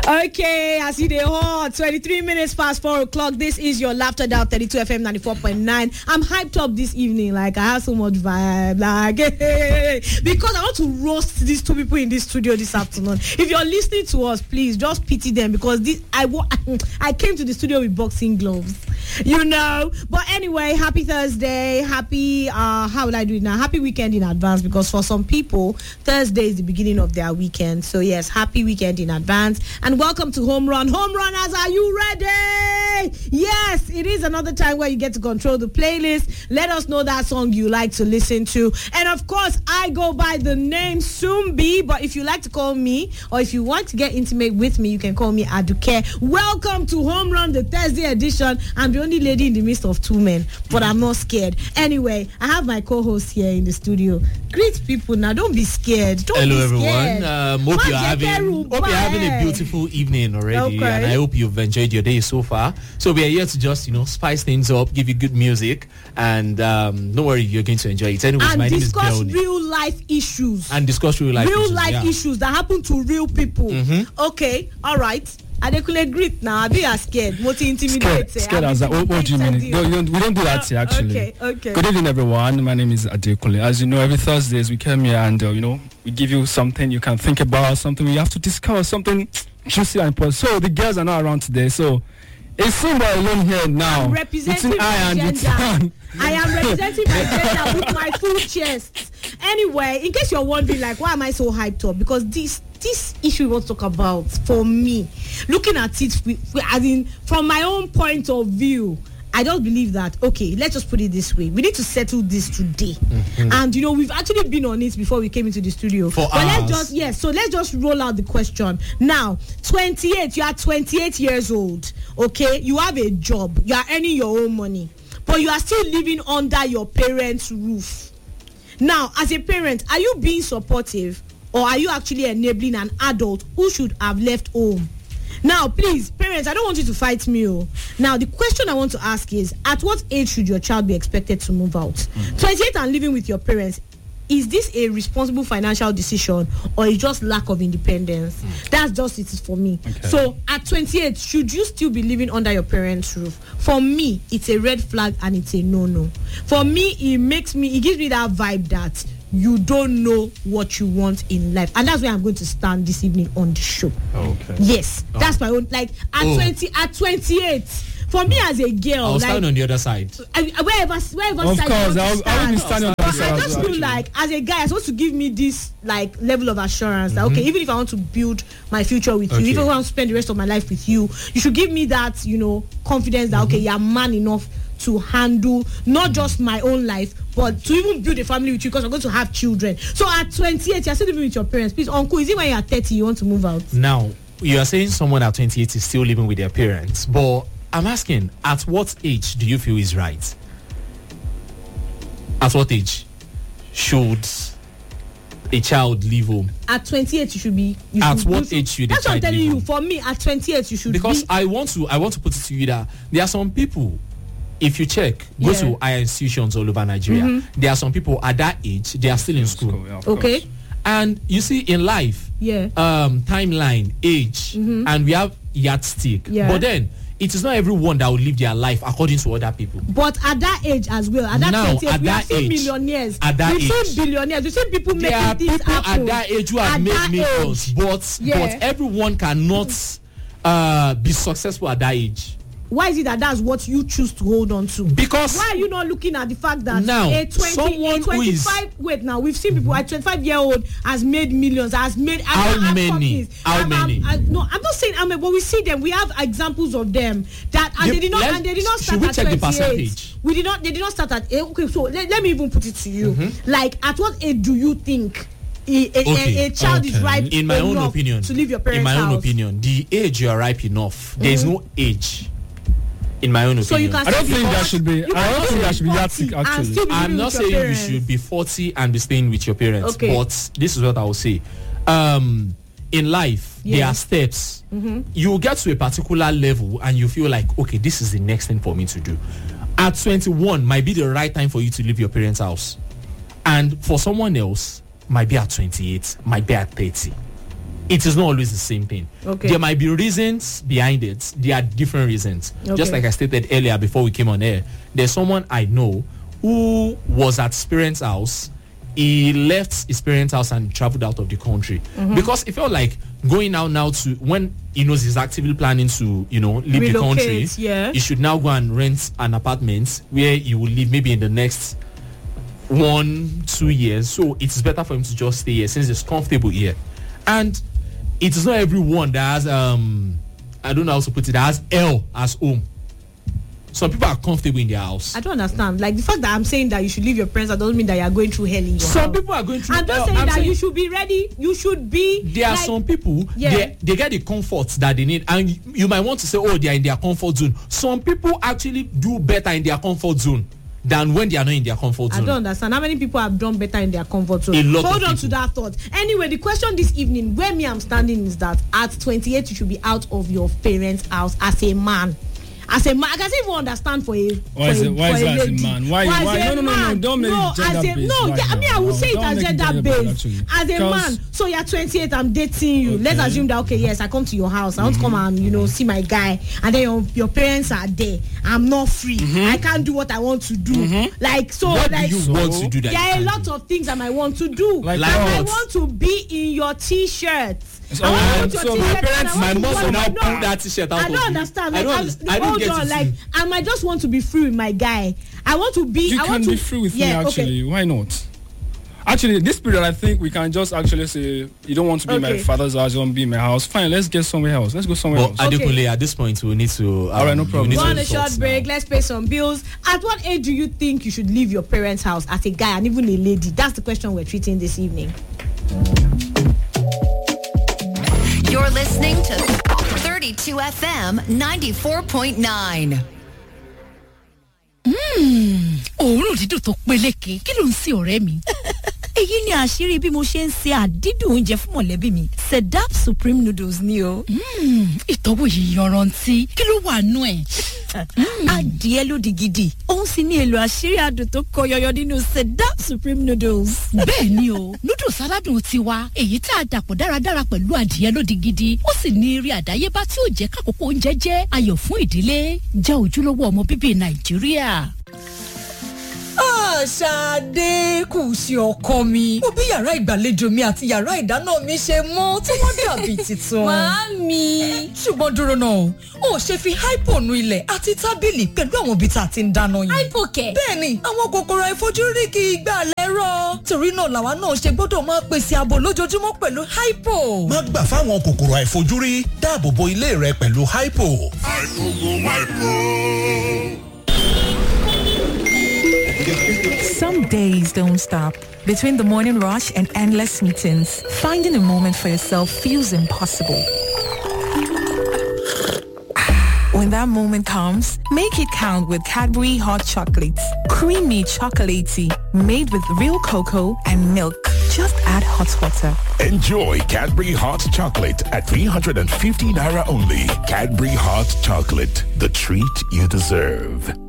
Okay, I see the hot 23 minutes past 4 o'clock. This is your Laughter Dial 32 FM 94.9. I'm hyped up this evening. Like, I have so much vibe. Like, hey, because I want to roast these two people in this studio this afternoon. If you're listening to us, please just pity them because I came to the studio with boxing gloves. You know. But anyway, happy Thursday. Happy, how will I do it now? Happy weekend in advance because for some people, Thursday is the beginning of their weekend. So, yes, happy weekend in advance. And welcome to Home Run. Home Runners, are you ready? Yes, it is another time where you get to control the playlist. Let us know that song you like to listen to. And of course, I go by the name Sumbi. But if you like to call me or if you want to get intimate with me, you can call me Aduke. Welcome to Home Run, the Thursday edition. I'm the only lady in the midst of two men, but I'm not scared. Anyway, I have my co-host here in the studio. Greet people now. Don't be scared. Hello, everyone. Hope you're having a beautiful evening already, and I hope you've enjoyed your day so far. So we are here to just spice things up, give you good music, and don't worry, you're going to enjoy it. Anyways, and my name is discuss Belny. real life issues. And discuss real life issues that happen to real people. Mm-hmm. Okay, all right. Adekule greet now. I be scared. What intimidate? Scared as that. What do you mean? We don't do that here, actually. Okay. Good evening, everyone. My name is Adekule. As you know, every Thursdays we come here and we give you something you can think about, something we have to discuss, something juicy and important. So the girls are not around today. So it's Simba alone here now. I'm representing my gender. I am representing my gender with my full chest. Anyway, in case you're wondering, like, why am I so hyped up? Because this issue we want to talk about, for me, looking at it from my own point of view, I don't believe that, okay, let's just put it this way. We need to settle this today. Mm-hmm. And, we've actually been on it before we came into the studio. For hours. Let's just roll out the question. Now, 28, you are 28 years old, okay? You have a job. You are earning your own money. But you are still living under your parents' roof. Now, as a parent, are you being supportive? Or are you actually enabling an adult who should have left home? Now, please, parents, I don't want you to fight me. Now, the question I want to ask is, at what age should your child be expected to move out? Mm-hmm. 28 and living with your parents, is this a responsible financial decision or is just lack of independence? That's just it for me. Okay. So, at 28, should you still be living under your parents' roof? For me, it's a red flag and it's a no-no. For me, it gives me that vibe that you don't know what you want in life, and that's where I'm going to stand this evening on the show. Okay. Yes, that's my own. Like at 28, for me as a girl, I'll stand on the other side. Wherever of side course, I'll be standing on the other side. I just feel like as a guy, I'm supposed to give me this like level of assurance that okay, even if I want to build my future with you, if I want to spend the rest of my life with you, you should give me that confidence that okay, you're man enough to handle not just my own life, but to even build a family with you because I'm going to have children. So at 28, you're still living with your parents. Please, uncle, is it when you're 30 you want to move out? Now, you are saying someone at 28 is still living with their parents, but I'm asking, at what age do you feel is right? At what age should a child leave home? At 28, you should be. At what age should a child leave home? That's what I'm telling you. For me, at 28, you should be. Because I want to put it to you that there are some people, if you check, go to higher institutions all over Nigeria, there are some people at that age, they are still in school. Okay. And you see, in life, timeline, age, and we have yardstick. Yeah. But then, it is not everyone that will live their life according to other people. But at that age as well, at that 28, we have seen millionaires. At that we've age, seen billionaires. We've seen people making things happen. At that age who have made millions. But everyone cannot be successful at that age. Why is it that that's what you choose to hold on to? Because why are you not looking at the fact that now we've seen people at 25-year-old has made millions, has made how many? No, I'm not saying but we see them. We have examples of them that they did not start at 28. They did not start at okay. So let me even put it to you. Like, at what age do you think a child is ripe in my own opinion to leave your parents' house? In my own opinion, the age you are ripe enough. There is no age. In my own opinion, so you can I don't think that should be. I don't think that should be yardstick. Actually, I'm not saying you should be 40 and be staying with your parents. Okay. But this is what I will say. In life, there are steps. You will get to a particular level, and you feel like, okay, this is the next thing for me to do. At 21, might be the right time for you to leave your parents' house, and for someone else, might be at 28, might be at 30. it is not always the same thing. Okay. There might be reasons behind it. There are different reasons. Just like I stated earlier before we came on air, there's someone I know who was at his parents' house. He left his parents' house and traveled out of the country because he felt like going out now to when he knows he's actively planning to, leave the country. Yeah. He should now go and rent an apartment where he will live maybe in the next 1-2 years. So it's better for him to just stay here since he's comfortable here. And it is not everyone that has I don't know how to put it, that has hell as home. Some people are comfortable in their house. I don't understand. Like the fact that I'm saying that you should leave your parents, that doesn't mean that you are going through hell in your house. Some people are going through hell. I'm just saying that you should be ready. You should be. There are some people, they get the comfort that they need. And you might want to say, oh, they are in their comfort zone. Some people actually do better in their comfort zone than when they are not in their comfort zone. I don't understand. How many people have done better in their comfort zone? A lot Hold of on people. to that thought. Anyway, the question this evening, where me I'm standing, is that at 28, you should be out of your parents' house as a man. As a man, I can even understand for a why is it as a man? Why no, don't make it gender based. I would say it as gender based. As a man, so you're 28, I'm dating you. Okay. Let's assume that, okay, yes, I come to your house. I want to come and, see my guy. And then your parents are there. I'm not free. I can't do what I want to do. Like, so, what like, do you want to do that there are a lot of things I might want to do. Like I want to be in your t-shirts. So my parents, my mom will now pull that t-shirt out. I don't understand. I don't get it. Like, I might just want to be free with my guy. I want to be. You can be free with me, actually. Okay. Why not? Actually, this period, I think we can just actually say, you don't want to be in my father's house, you want to be in my house. Fine, let's get somewhere else. Let's go somewhere else. Adekunle, at this point, we need to... all right, no problem. Go on a short break. Let's pay some bills. At what age do you think you should leave your parents' house as a guy and even a lady? That's the question we're treating this evening. You're listening to 32 FM 94.9. Òórùn dídùn tó peléke, kí ló ń ṣe ọ̀rẹ́ mi? Èyí ni àṣírí bí mo ṣe ń ṣe àdídùn oúnjẹ fún mọ̀lẹ́bí mi. Sedap Supreme Noodles ni o. Ìtọ́wò yìí yanrantí. Kí ló wà nú ẹ̀? Adìẹ ló di gidi. Òun sì ní èlò àṣírí adùn tó kọ yọyọ nínú Sedap Supreme Noodles. Bẹ́ẹ̀ ni o, noodles aládùn tiwa. Èyí tá a dàpọ̀ dáradára pẹ̀lú adìẹ ló di gidi. Ó sì ní eré àdáyébá tí ó jẹ́ kákòókò oúnjẹ jẹ́ ayọ̀ fún ìdílé. Jẹ́ ojúlówó ọmọ bíbí Nàìjíríà. Ṣadé kù sí ọkọ mi. Mo bí yàrá ìgbàlejò mi àti yàrá ìdáná mi ṣe mọ́ tí wọ́n dàbí titun. Màámi. Ṣùgbọ́n dúró náà, ó ṣe fi hypo nu ilẹ̀ àti tábìlì pẹ̀lú àwọn ibi tá a ti ń dáná yìí. Hypo kẹ̀. Bẹ́ẹ̀ni, àwọn kòkòrò àìfojúrí kì í gbà lẹ́rọ̀. Torí náà làwa náà ṣe gbọ́dọ̀ máa pèsè ààbò lójoojúmọ́ pẹ̀lú hypo. Má gbà fáwọn kòkòrò àìfojúrí, dáàbò bo ilé rẹ pẹ̀lú hypo. Some days don't stop. Between the morning rush and endless meetings, finding a moment for yourself feels impossible. When that moment comes, make it count with Cadbury Hot Chocolates. Creamy chocolatey, made with real cocoa and milk. Just add hot water. Enjoy Cadbury Hot Chocolate at 350 Naira only. Cadbury Hot Chocolate, the treat you deserve.